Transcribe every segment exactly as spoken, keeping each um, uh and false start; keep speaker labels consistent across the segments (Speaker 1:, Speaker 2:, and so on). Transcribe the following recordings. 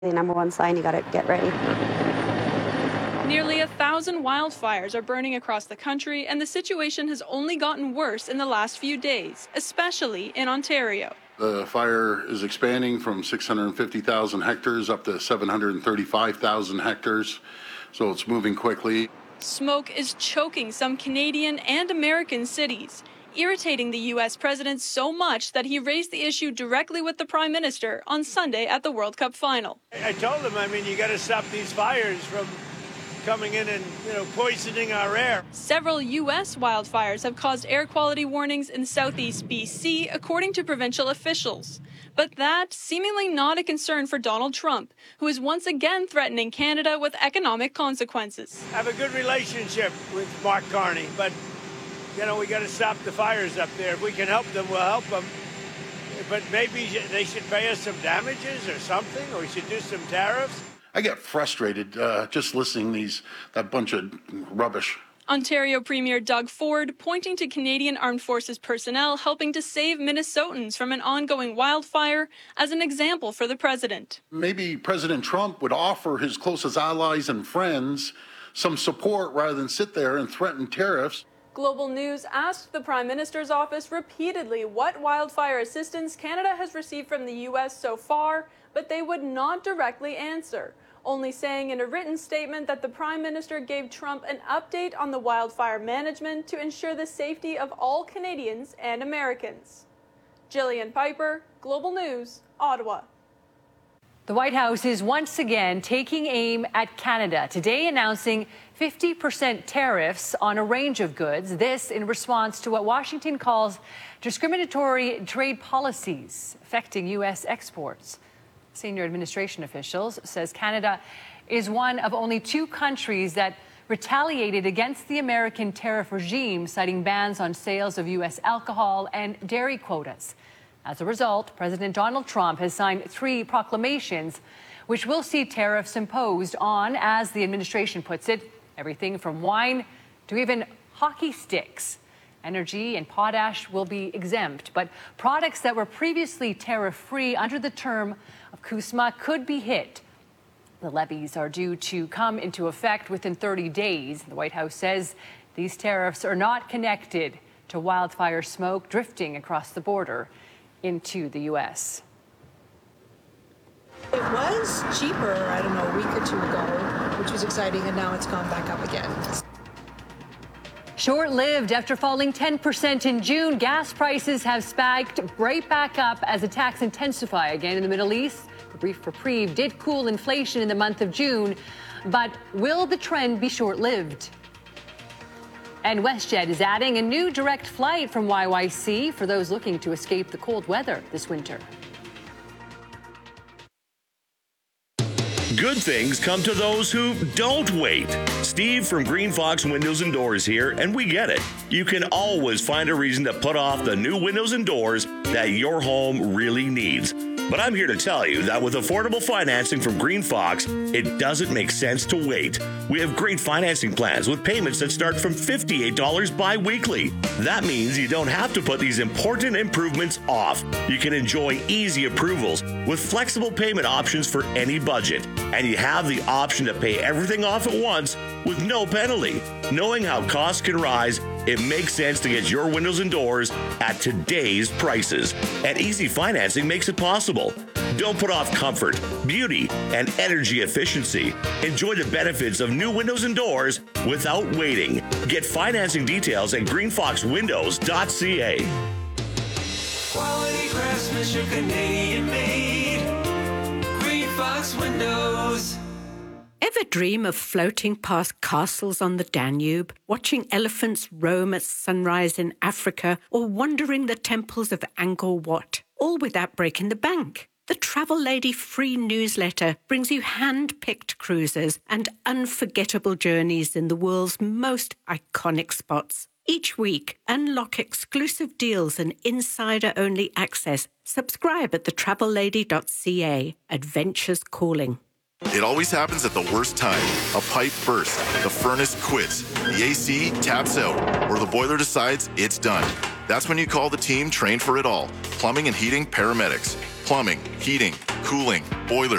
Speaker 1: The number one sign, you got to get ready.
Speaker 2: Nearly a thousand wildfires are burning across the country, and the situation has only gotten worse in the last few days, especially in Ontario.
Speaker 3: The fire is expanding from six hundred fifty thousand hectares up to seven hundred thirty-five thousand hectares, so it's moving quickly.
Speaker 2: Smoke is choking some Canadian and American cities, irritating the U S president so much that he raised the issue directly with the Prime Minister on Sunday at the World Cup final.
Speaker 4: I told him, I mean, you got to stop these fires from coming in and, you know, poisoning our air.
Speaker 2: Several U S wildfires have caused air quality warnings in southeast B C, according to provincial officials. But that seemingly not a concern for Donald Trump, who is once again threatening Canada with economic consequences.
Speaker 4: I have a good relationship with Mark Carney, but you know, we got to stop the fires up there. If we can help them, we'll help them. But maybe they should pay us some damages or something, or we should do some tariffs.
Speaker 3: I get frustrated uh, just listening to these that bunch of rubbish.
Speaker 2: Ontario Premier Doug Ford pointing to Canadian Armed Forces personnel helping to save Minnesotans from an ongoing wildfire as an example for the president.
Speaker 3: Maybe President Trump would offer his closest allies and friends some support rather than sit there and threaten tariffs.
Speaker 2: Global News asked the Prime Minister's office repeatedly what wildfire assistance Canada has received from the U S so far, but they would not directly answer, only saying in a written statement that the Prime Minister gave Trump an update on the wildfire management to ensure the safety of all Canadians and Americans. Jillian Piper, Global News, Ottawa.
Speaker 5: The White House is once again taking aim at Canada, today announcing fifty percent tariffs on a range of goods. This in response to what Washington calls discriminatory trade policies affecting U S exports. Senior administration officials says Canada is one of only two countries that retaliated against the American tariff regime, citing bans on sales of U S alcohol and dairy quotas. As a result, President Donald Trump has signed three proclamations which will see tariffs imposed on, as the administration puts it, everything from wine to even hockey sticks. Energy and potash will be exempt, but products that were previously tariff-free under the term of CUSMA could be hit. The levies are due to come into effect within thirty days. The White House says these tariffs are not connected to wildfire smoke drifting across the border into the U S.
Speaker 6: It was cheaper, I don't know, a week or two ago, which was exciting, and now it's gone back up again.
Speaker 5: Short-lived. After falling ten percent in June, gas prices have spiked right back up as attacks intensify again in the Middle East. The brief reprieve did cool inflation in the month of June, but will the trend be short-lived? And WestJet is adding a new direct flight from Y Y C for those looking to escape the cold weather this winter.
Speaker 7: Good things come to those who don't wait. Steve from Green Fox Windows and Doors here, and we get it. You can always find a reason to put off the new windows and doors that your home really needs. But I'm here to tell you that with affordable financing from Green Fox, it doesn't make sense to wait. We have great financing plans with payments that start from fifty-eight dollars bi-weekly. That means you don't have to put these important improvements off. You can enjoy easy approvals with flexible payment options for any budget. And you have the option to pay everything off at once with no penalty. Knowing how costs can rise, it makes sense to get your windows and doors at today's prices. And easy financing makes it possible. Don't put off comfort, beauty, and energy efficiency. Enjoy the benefits of new windows and doors without waiting. Get financing details at green fox windows dot c a.
Speaker 8: Quality craftsmanship, Canadian made. Green Fox Windows.
Speaker 9: Ever dream of floating past castles on the Danube, watching elephants roam at sunrise in Africa, or wandering the temples of Angkor Wat, all without breaking the bank? The Travel Lady free newsletter brings you hand-picked cruises and unforgettable journeys in the world's most iconic spots. Each week, unlock exclusive deals and insider-only access. Subscribe at the travel lady dot c a. Adventures calling.
Speaker 10: It always happens at the worst time. A pipe bursts, the furnace quits, the A C taps out, or the boiler decides it's done. That's when you call the team trained for it all. Plumbing and heating paramedics. Plumbing, heating, cooling, boilers.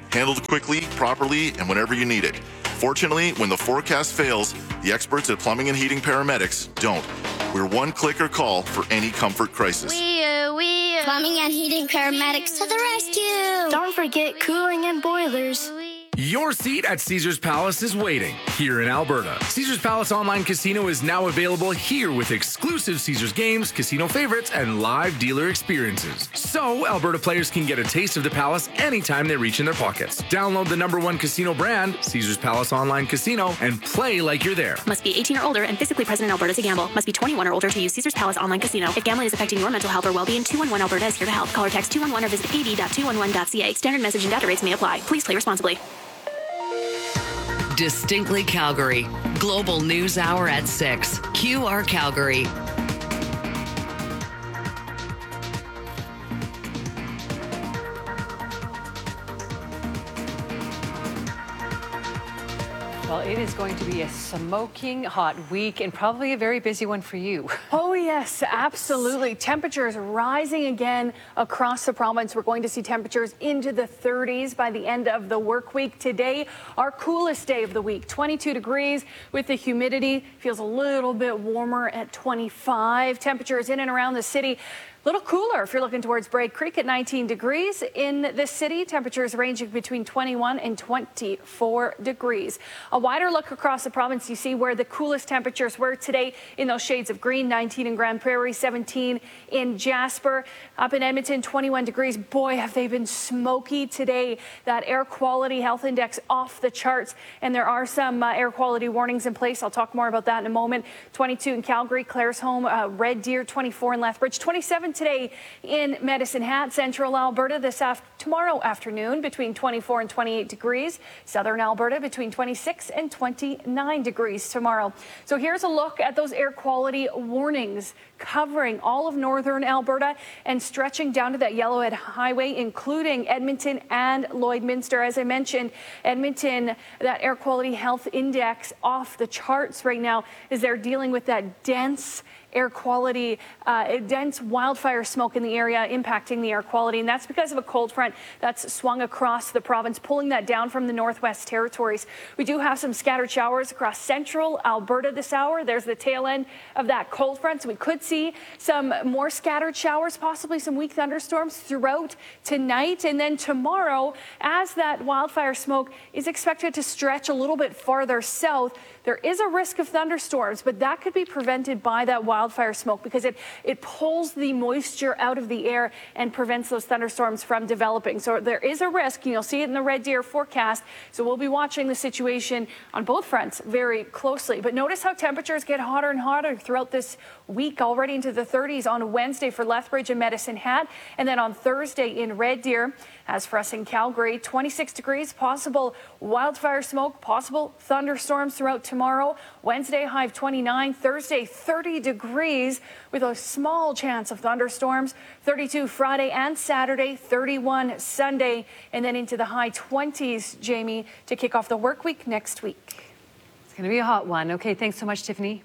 Speaker 10: handled quickly, properly, and whenever you need it. Fortunately, when the forecast fails, the experts at Plumbing and Heating Paramedics don't. We're one clicker call for any comfort crisis.
Speaker 11: We, uh, we, uh, Plumbing and Heating Paramedics to the rescue. Don't forget cooling and boilers.
Speaker 12: Your seat at Caesars Palace is waiting here in Alberta. Caesars Palace Online Casino is now available here with exclusive Caesars games, casino favorites, and live dealer experiences. So Alberta players can get a taste of the Palace anytime they reach in their pockets. Download the number one casino brand, Caesars Palace Online Casino, and play like you're there.
Speaker 13: Must be eighteen or older and physically present in Alberta to gamble. Must be twenty-one or older to use Caesars Palace Online Casino. If gambling is affecting your mental health or well-being, two one one Alberta is here to help. Call or text two one one or visit a d dot two one one dot c a. Standard message and data rates may apply. Please play responsibly.
Speaker 14: Distinctly Calgary. Global News Hour at six. Q R Calgary.
Speaker 5: Well, it is going to be a smoking hot week and probably a very busy one for you.
Speaker 2: Oh, yes, absolutely. Temperatures rising again across the province. We're going to see temperatures into the thirties by the end of the work week. Today, our coolest day of the week, twenty-two degrees with the humidity. Feels a little bit warmer at twenty-five. Temperatures in and around the city. A little cooler if you're looking towards Bragg Creek at nineteen degrees. In the city, temperatures ranging between twenty-one and twenty-four degrees. A wider look across the province, you see where the coolest temperatures were today in those shades of green, nineteen in Grand Prairie, seventeen in Jasper. Up in Edmonton, twenty-one degrees. Boy, have they been smoky today. That air quality health index off the charts, and there are some uh, air quality warnings in place. I'll talk more about that in a moment. twenty-two in Calgary, Claresholm, uh, Red Deer, twenty-four in Lethbridge, twenty-seven today in Medicine Hat, Central Alberta this af tomorrow afternoon between twenty-four and twenty-eight degrees. Southern Alberta between twenty-six and twenty-nine degrees tomorrow. So here's a look at those air quality warnings covering all of northern Alberta and stretching down to that Yellowhead Highway, including Edmonton and Lloydminster. As I mentioned, Edmonton, that air quality health index off the charts right now as they're dealing with that dense air quality, uh, dense wildfire smoke in the area impacting the air quality. And that's because of a cold front that's swung across the province, pulling that down from the Northwest Territories. We do have some scattered showers across central Alberta this hour. There's the tail end of that cold front. So we could see some more scattered showers, possibly some weak thunderstorms throughout tonight. And then tomorrow, as that wildfire smoke is expected to stretch a little bit farther south, there is a risk of thunderstorms, but that could be prevented by that wildfire smoke because it, it pulls the moisture out of the air and prevents those thunderstorms from developing. So there is a risk, and you'll see it in the Red Deer forecast. So we'll be watching the situation on both fronts very closely. But notice how temperatures get hotter and hotter throughout this week, already into the thirties on Wednesday for Lethbridge and Medicine Hat, and then on Thursday in Red Deer. As for us in Calgary, twenty-six degrees, possible wildfire smoke, possible thunderstorms throughout tomorrow. Wednesday, high of twenty-nine. Thursday, thirty degrees with a small chance of thunderstorms. thirty-two Friday and Saturday, thirty-one Sunday, and then into the high twenties, Jamie, to kick off the work week next week.
Speaker 5: It's going to be a hot one. Okay, thanks so much, Tiffany.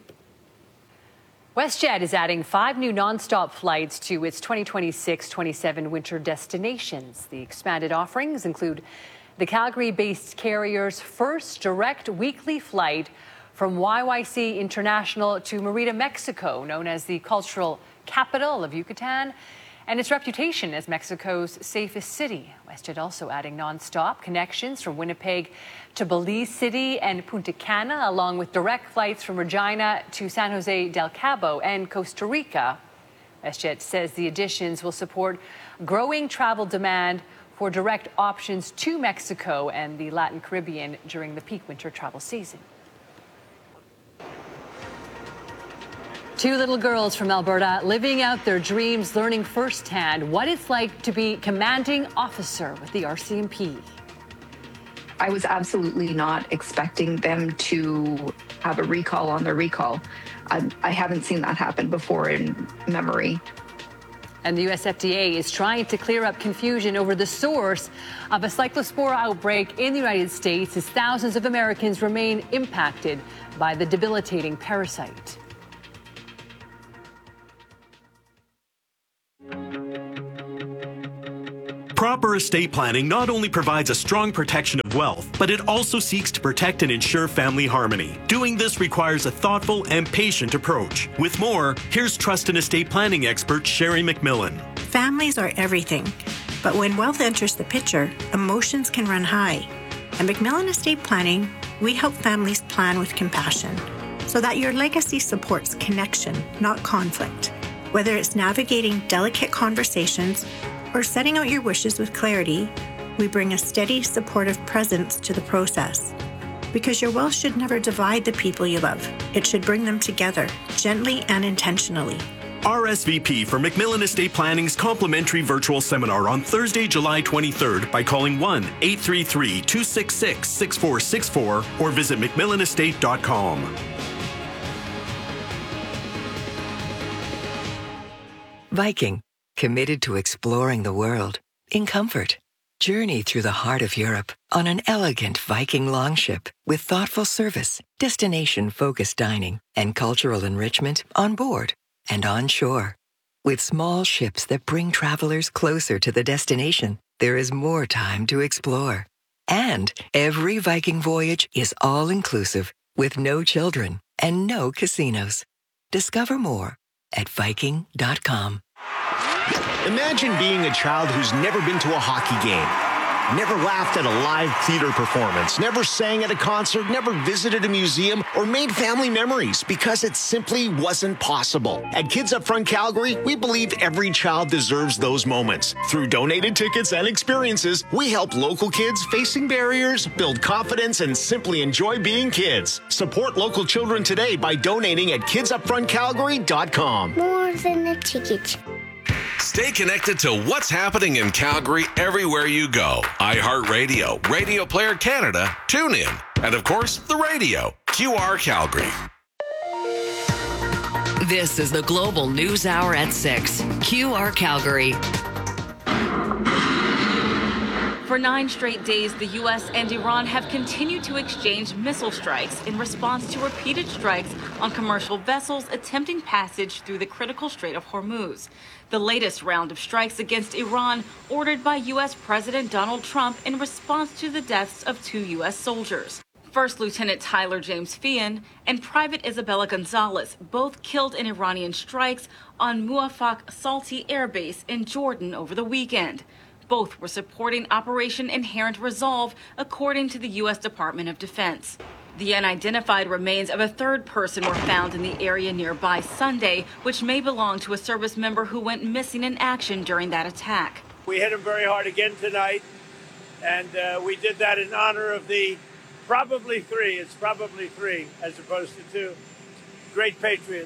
Speaker 5: WestJet is adding five new nonstop flights to its twenty twenty-six twenty-seven winter destinations. The expanded offerings include the Calgary-based carrier's first direct weekly flight from Y Y C International to Merida, Mexico, known as the cultural capital of Yucatan, and its reputation as Mexico's safest city. WestJet also adding nonstop connections from Winnipeg to Belize City and Punta Cana, along with direct flights from Regina to San Jose del Cabo and Costa Rica. WestJet says the additions will support growing travel demand for direct options to Mexico and the Latin Caribbean during the peak winter travel season. Two little girls from Alberta living out their dreams, learning firsthand what it's like to be commanding officer with the R C M P.
Speaker 15: I was absolutely not expecting them to have a recall on their recall. I, I haven't seen that happen before in memory.
Speaker 5: And the U S F D A is trying to clear up confusion over the source of a cyclospora outbreak in the United States as thousands of Americans remain impacted by the debilitating parasite.
Speaker 16: Prop Proper estate planning not only provides a strong protection of wealth, but it also seeks to protect and ensure family harmony. Doing this requires a thoughtful and patient approach. With more, here's trust and estate planning expert Sherry McMillan.
Speaker 17: Families are everything, but when wealth enters the picture, emotions can run high. At McMillan Estate Planning, we help families plan with compassion so that your legacy supports connection, not conflict. Whether it's navigating delicate conversations or setting out your wishes with clarity, we bring a steady, supportive presence to the process. Because your wealth should never divide the people you love. It should bring them together, gently and intentionally.
Speaker 16: R S V P for McMillan Estate Planning's complimentary virtual seminar on Thursday, July twenty-third by calling one eight three three, two six six, six four six four or visit mcmillan estate dot com.
Speaker 18: Viking, committed to exploring the world in comfort. Journey through the heart of Europe on an elegant Viking longship with thoughtful service, destination-focused dining, and cultural enrichment on board and on shore. With small ships that bring travelers closer to the destination, there is more time to explore. And every Viking voyage is all-inclusive with no children and no casinos. Discover more at viking dot com.
Speaker 19: Imagine being a child who's never been to a hockey game, never laughed at a live theater performance, never sang at a concert, never visited a museum, or made family memories because it simply wasn't possible. At Kids Up Front Calgary, we believe every child deserves those moments. Through donated tickets and experiences, we help local kids facing barriers build confidence and simply enjoy being kids. Support local children today by donating at kids up front calgary dot com.
Speaker 11: More than a ticket.
Speaker 20: Stay connected to what's happening in Calgary everywhere you go. iHeartRadio, Radio Player Canada, TuneIn, and of course, the radio, Q R Calgary.
Speaker 14: This is the Global News Hour at six. Q R Calgary.
Speaker 21: For nine straight days, the U S and Iran have continued to exchange missile strikes in response to repeated strikes on commercial vessels attempting passage through the critical Strait of Hormuz. The latest round of strikes against Iran ordered by U S President Donald Trump in response to the deaths of two U S soldiers. First Lieutenant Tyler James Feehan and Private Isabella Gonzalez, both killed in Iranian strikes on Muwafaq Salti Air Base in Jordan over the weekend. Both were supporting Operation Inherent Resolve, according to the U S Department of Defense. The unidentified remains of a third person were found in the area nearby Sunday, which may belong to a service member who went missing in action during that attack.
Speaker 4: We hit him very hard again tonight, and uh, we did that in honor of the probably three, it's probably three as opposed to two, great patriots.